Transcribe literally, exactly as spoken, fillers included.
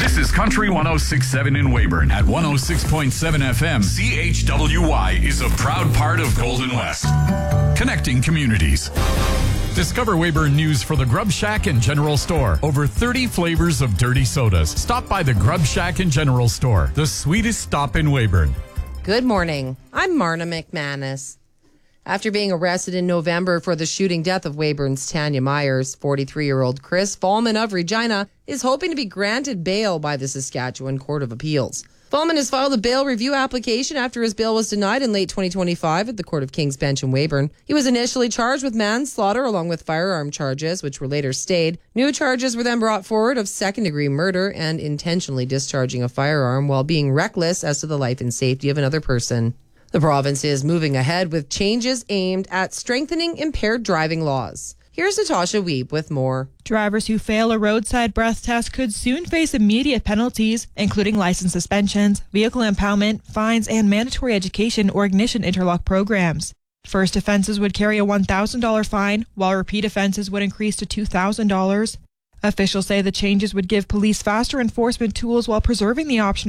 This is Country one oh six point seven in Weyburn. At one oh six point seven F M, C H W Y is a proud part of Golden West. Connecting communities. Discover Weyburn news for the Grub Shack and General Store. Over thirty flavors of dirty sodas. Stop by the Grub Shack and General Store, the sweetest stop in Weyburn. Good morning. I'm Marna McManus. After being arrested in November for the shooting death of Weyburn's Tanya Myers, forty-three-year-old Chris Fallman of Regina is hoping to be granted bail by the Saskatchewan Court of Appeals. Fallman has filed a bail review application after his bail was denied in late twenty twenty-five at the Court of King's Bench in Weyburn. He was initially charged with manslaughter along with firearm charges, which were later stayed. New charges were then brought forward of second-degree murder and intentionally discharging a firearm while being reckless as to the life and safety of another person. The province is moving ahead with changes aimed at strengthening impaired driving laws. Here's Natasha Weep with more. Drivers who fail a roadside breath test could soon face immediate penalties, including license suspensions, vehicle impoundment, fines, and mandatory education or ignition interlock programs. First offenses would carry a one thousand dollars fine, while repeat offenses would increase to two thousand dollars. Officials say the changes would give police faster enforcement tools while preserving the option